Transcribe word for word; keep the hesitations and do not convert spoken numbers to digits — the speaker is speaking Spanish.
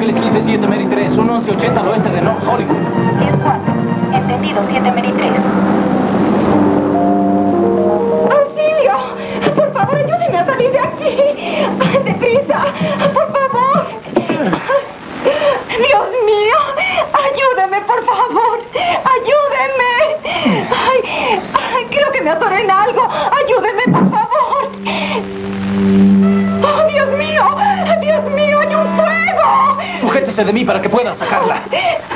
Ángeles quince siete Mary tres, un once ochenta al oeste de North Hollywood. diez cuatro. Entendido, siete Mary tres. ¡Auxilio! Por favor, ayúdeme a salir de aquí. ¡Ay, deprisa! ¡Por favor! ¡Dios mío! ¡Ayúdeme, por favor! ¡Ayúdeme! ¡Ay! ay creo que me atoré en algo. ¡Ayúdeme, por favor! ¡Oh, Dios mío! ¡Dios mío! ¡Hay un fuego! Sujétese de mí para que pueda sacarla.